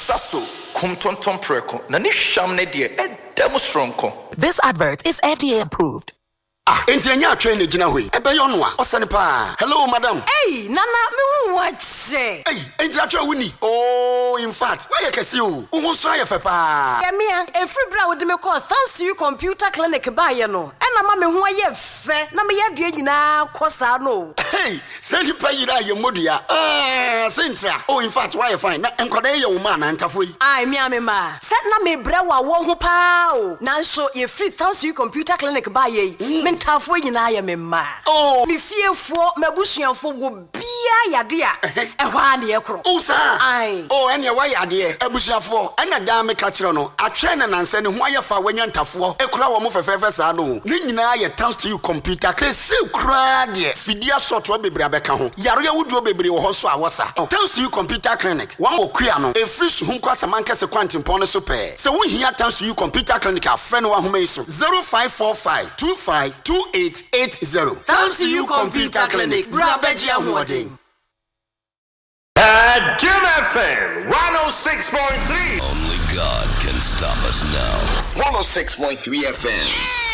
Sasso, Kumtonton Preko, Nanisham Nedia, and Demostronko. This advert is FDA approved. Entianya train gina hui. Ebe yonwa. Osane pa. Hello, madam. Hey, Nana, me what say? Hey, enti wuni. Oh, in fact, why you kesi o? Uhu so ayefe pa. Yeah, me every bra would me call thanks to you computer clinic ba ye no. E na ma me ho aye fe. Na me ye de nyina kosa no. Hey, send you pay ira ye modua. Sentra. Oh, in fact, why you fine? Na enkoda ye wo ma na ntafo yi. Ai me ma. Set na me bra wa wo ho pa o. Nanso ye free thanks to you computer clinic ba ye. Tafo nyina ya memma. Oh, me fiefo mabusuafo wo bia yade a ehwa na ye kro. Oh, sir. Ai. Oh, ene wa yade abusuafo. Ana da me ka kire no. Atwe na nanse ne ho ayefa wanya ntafo. Ekura wo mo fefefe sa no. Ne nyina ye thanks to you computer. Kese kura de. Fidia software bebre abeka ho. Yaro wuduo bebre wo ho so awosa. Thanks to you computer clinic. Wan okua no. E free so hum kwasa mankese kwantimpon no so pe. Se wo hia thanks to you computer clinic a friend wa homa iso. 0545 2880. Thanks to you computer clinic. Brabeji Ahwodin. At Jim FM 106.3. Only God can stop us now. 106.3 FM.